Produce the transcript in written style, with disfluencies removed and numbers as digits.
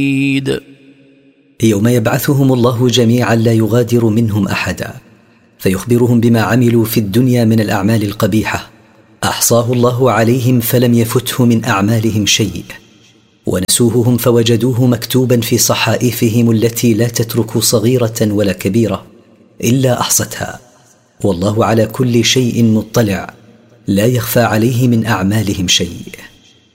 يوم يبعثهم الله جميعا لا يغادر منهم أحدا، فيخبرهم بما عملوا في الدنيا من الأعمال القبيحة، أحصاه الله عليهم فلم يفته من أعمالهم شيء، ونسوه هم فوجدوه مكتوبا في صحائفهم التي لا تترك صغيرة ولا كبيرة إلا أحصتها، والله على كل شيء مطلع، لا يخفى عليه من أعمالهم شيء.